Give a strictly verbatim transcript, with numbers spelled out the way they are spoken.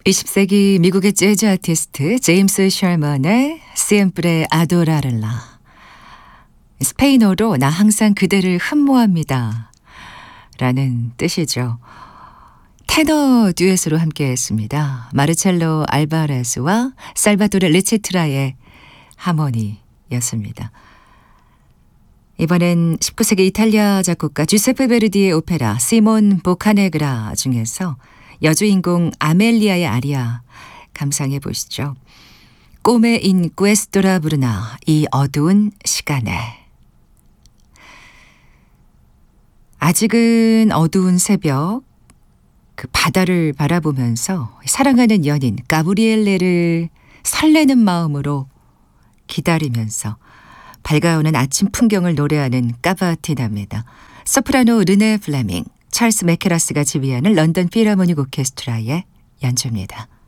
이십 세기 미국의 재즈 아티스트 제임스 셜먼의 시엠프레 아도라를라. 스페인어로 나 항상 그대를 흠모합니다 라는 뜻이죠. 테너 듀엣으로 함께했습니다. 마르첼로 알바레스와 살바토레 레체트라의 하모니였습니다. 이번엔 십구 세기 이탈리아 작곡가 주세페 베르디의 오페라 시몬 보카네그라 중에서 여주인공 아멜리아의 아리아 감상해 보시죠. 꼬메 인 questora 브루나, 이 어두운 시간에. 아직은 어두운 새벽, 그 바다를 바라보면서 사랑하는 연인 가브리엘레를 설레는 마음으로 기다리면서 밝아오는 아침 풍경을 노래하는 까바티나입니다. 소프라노 르네 플레밍, 찰스 메케라스가 지휘하는 런던 필하모닉 오케스트라의 연주입니다.